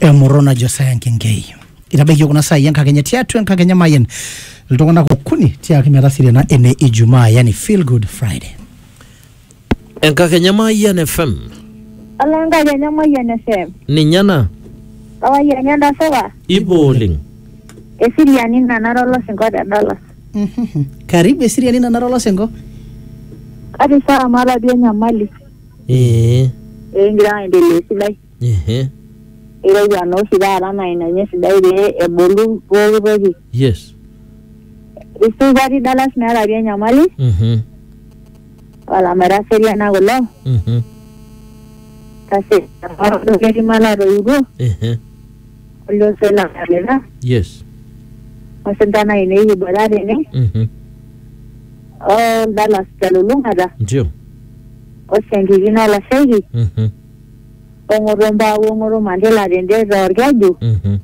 Morona Josiah Nkengei. Itabaki kuna saa yanka Kenya tiatu yanka Kenya mayen. Litokona kukuni tia kimera siriana ene Ijumaa yani Feel Good Friday. Yanka Kenya mayen FM. Ala yanka Kenya mayen FM. Ninyana. Kawa yanyanda sawa. Iboling. Esiriani na narolo $50. Karibu esiriani na narolo sengo. Ati saa mala biya nyamali. Ngira endele silai. Ira yano sidara na inanye sidai de ebolu bogi. Yes. Isu bari $1 na biya nyamali. Wala mera seriana golo. Kasi aro gedi mala roigo. Olo sela kalera. Yes. Masentana ine ibarare ne. $1 talulunga da. Ndio. Osengigina la segi. Ongoro mandela rende zorgaju.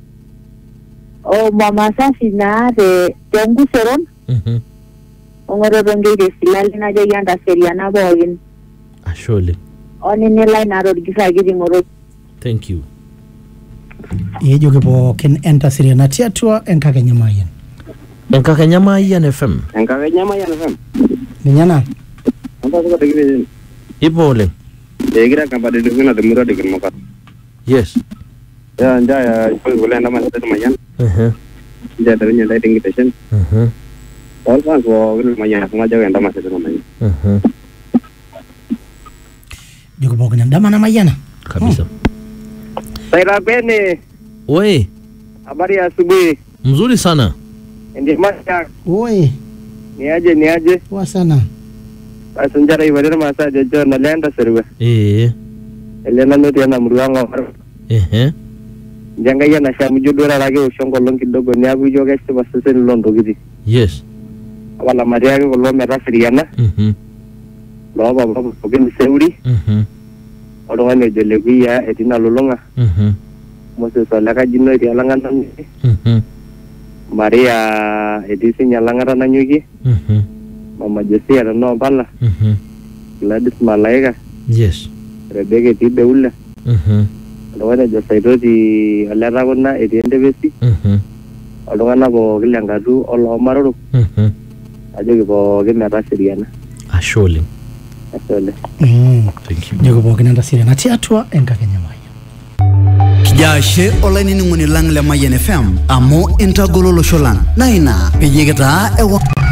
O mama safi na de tengu seron. Ongoro ronge de silali na de yanda seriana boyin. Ashole. Oni nela na rodgisa gidi moro. Thank you. Yejo kipo ken enta siriana tiatua enka Kenya mayen. Yanka Kenya mayen FM. Yanka Kenya mayen FM. Ninyana. Anta suka digire. Iboling. Egira kampade dukuna demura digir mokat. Yes. Ya anja ya boleh nama satu mayan. Dia dari nyai invitation. All fans wo mayan sengaja yang nama satu mayan. Joko kipo kenya ndama na mayana. Kabisa. Saya Bene. Oi. Habari ya asubuhi. Mzuri sana. Ndiye masha. Oi. Ni aje. Poa sana. Asunjara iwadere masa jojo na lenda serwe. Elena noti yana mruanga. Janga yana shamu judora lagi ushongo long kidogo ni abu joga este basese londo gidi. Yes. Wala maria ko lo mera siriana. Lo baba ko gen seuri. Orang ane jelebiya etina lolonga. Mose salaka jinno ri alangan tan. Maria edisi nyalangara nanyugi. Mama Jesse ada no bala. Gladys Malaika. Yes. Rebecca ti beula. Orang Jose itu di alara kona ediende besi. Orang anak ko kilangadu Allah maru. Aja ko gemera siriana. Ashole. Thank you. Joko kipo kenya enta siriana tiatua enka Kenya mayen. Kijashe olaini nguni lang le mayen FM amo intagololo sholan naina pejegeta ewa